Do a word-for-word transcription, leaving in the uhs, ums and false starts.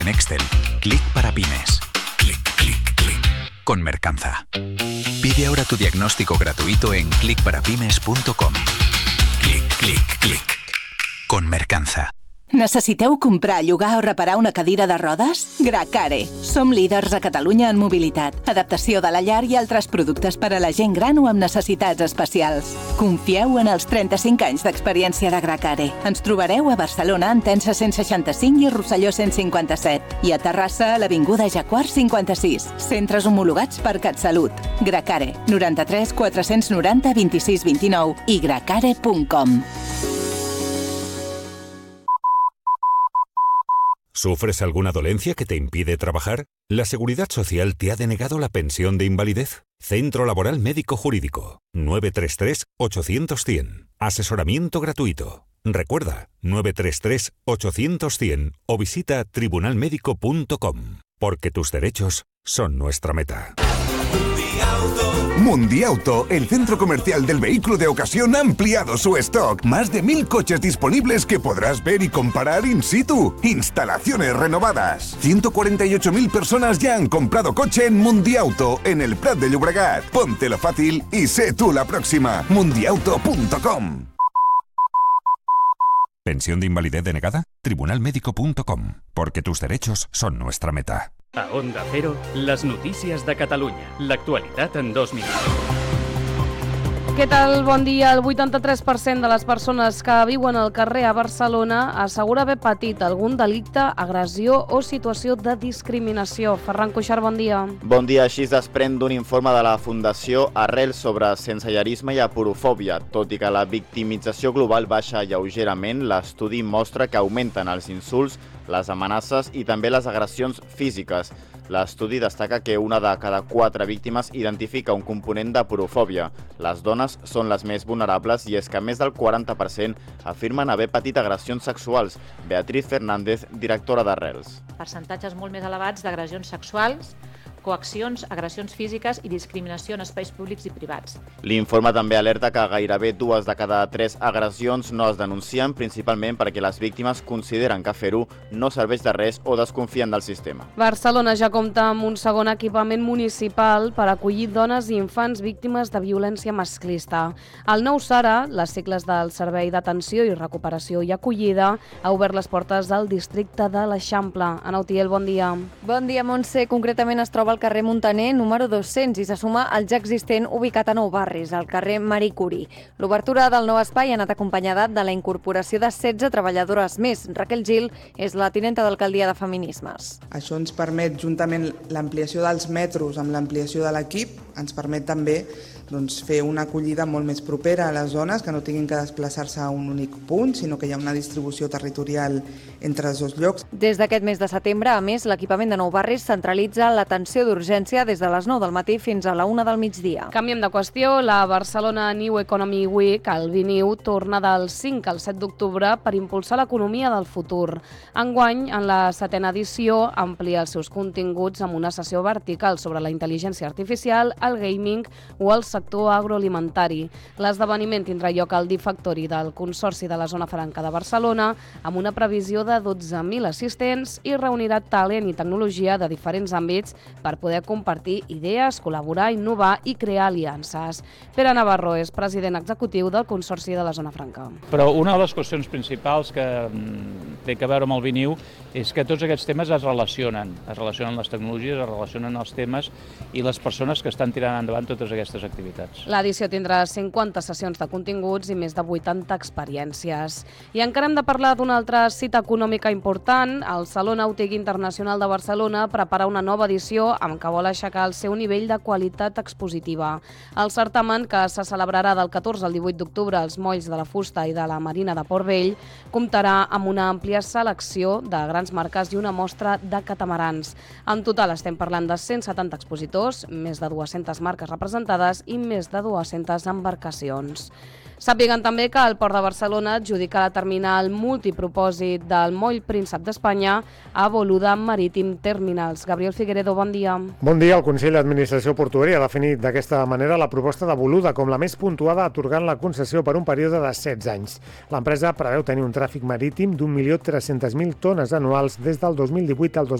En Excel, clic para pymes. Clic, clic, clic. Con Mercanza. Pide ahora tu diagnóstico gratuito en clic para pymes punto com. Clic, clic, clic. Con Mercanza. Necessiteu comprar, llogar o reparar una cadira de rodes? Gracare. Som líders a Catalunya en mobilitat, adaptació de la llar i altres productes per a la gent gran o amb necessitats especials. Confieu en els trenta-cinc anys d'experiència de Gracare. Ens trobareu a Barcelona, Entença cent seixanta-cinc i Rosselló cent cinquanta-set. I a Terrassa, a l'Avinguda Jaguar cinquanta-sis. Centres homologats per CatSalut. Gracare. noranta-tres quatre-cents noranta vint-i-sis vint-i-nou i gracare punt com. ¿Sufres alguna dolencia que te impide trabajar? ¿La Seguridad Social te ha denegado la pensión de invalidez? Centro Laboral Médico Jurídico. nueve tres tres ocho cero cero cien. Asesoramiento gratuito. Recuerda, nueve tres tres ocho cero cero cien o visita tribunal médico punto com. Porque tus derechos son nuestra meta. Mundiauto, el centro comercial del vehículo de ocasión, ha ampliado su stock. Más de mil coches disponibles que podrás ver y comparar in situ. Instalaciones renovadas. ciento cuarenta y ocho mil personas ya han comprado coche en Mundiauto, en el Prat de Llobregat. Póntelo fácil y sé tú la próxima. mundiauto punto com. ¿Pensión de invalidez denegada? tribunal médico punto com. Porque tus derechos son nuestra meta. A Onda Cero, les notícies de Catalunya. L'actualitat en dos minuts. Què tal? Bon dia. El vuitanta-tres per cent de les persones que viuen al carrer a Barcelona assegura haver patit algun delicte, agressió o situació de discriminació. Ferran Cuixart, bon dia. Bon dia. Així es desprèn d'un informe de la Fundació Arrel sobre sensellarisme i aporofòbia. Tot i que la victimització global baixa lleugerament, l'estudi mostra que augmenten els insults, les amenaces i també les agressions físiques. L'estudi destaca que una de cada quatre víctimes identifica un component d'aporofòbia. Les dones són les més vulnerables i és que més del quaranta per cent afirmen haver patit agressions sexuals. Beatriz Fernández, directora d'Arrels. Percentatges molt més elevats d'agressions sexuals, coaccions, agressions físiques i discriminació en espais públics i privats. L'informe també alerta que gairebé dues de cada tres agressions no es denuncien, principalment perquè les víctimes consideren que fer-ho no serveix de res o desconfien del sistema. Barcelona ja compta amb un segon equipament municipal per acollir dones i infants víctimes de violència masclista. El nou Sara, les sigles del Servei d'Atenció i Recuperació i Acollida, ha obert les portes al districte de l'Eixample. Ana Utiel, bon dia. Bon dia, Montse. Concretament es troba al carrer Montaner número dos-cents i se suma al ja existent ubicat a Nou Barris, al carrer Marie Curie. L'obertura del nou espai ha anat acompanyada de la incorporació de setze treballadores més. Raquel Gil és la tinenta d'alcaldia de Feminismes. Això ens permet, juntament l'ampliació dels metros amb l'ampliació de l'equip, ens permet també doncs, fer una acollida molt més propera a les zones, que no tinguin que desplaçar-se a un únic punt, sinó que hi ha una distribució territorial entre els dos llocs. Des d'aquest mes de setembre, a més, l'equipament de Nou Barris centralitza l'atenció d'urgència des de les nou del matí fins a la una del migdia. Canviem de qüestió. La Barcelona New Economy Week, el Biniu, torna del cinc al set d'octubre per impulsar l'economia del futur. Enguany, en la setena edició, amplia els seus continguts amb una sessió vertical sobre la intel·ligència artificial, el gaming o el sector agroalimentari. L'esdeveniment tindrà lloc al D-Factory del Consorci de la Zona Franca de Barcelona amb una previsió de dotze mil assistents i reunirà talent i tecnologia de diferents àmbits per poder compartir idees, col·laborar, innovar i crear aliances. Pere Navarro és president executiu del Consorci de la Zona Franca. Però una de les qüestions principals que té a veure amb el Biniu és que tots aquests temes es relacionen. Es relacionen les tecnologies, es relacionen els temes i les persones que estan tirant endavant totes aquestes activitats. L'edició tindrà cinquanta sessions de continguts i més de vuitanta experiències. I encara hem de parlar d'una altra cita econòmica important. El Saló Nàutic Internacional de Barcelona prepara una nova edició amb què vol aixecar el seu nivell de qualitat expositiva. El certamen, que se celebrarà del catorze al divuit d'octubre als molls de la Fusta i de la Marina de Port Vell, comptarà amb una àmplia selecció de grans marques i una mostra de catamarans. En total estem parlant de cent setanta expositors, més de dues-centes marques representades i més de dues-centes embarcacions. Sàpiguen també que el Port de Barcelona adjudica la terminal multipropòsit del Moll Príncep d'Espanya a Boluda Marítim Terminals. Gabriel Figueredo, bon dia. Bon dia. El Consell d'Administració Portuària ha definit d'aquesta manera la proposta de Boluda com la més puntuada, atorgant la concessió per un període de setze anys. L'empresa preveu tenir un tràfic marítim d'un milió tres-centes mil tones anuals des del dos mil divuit al dos mil vint.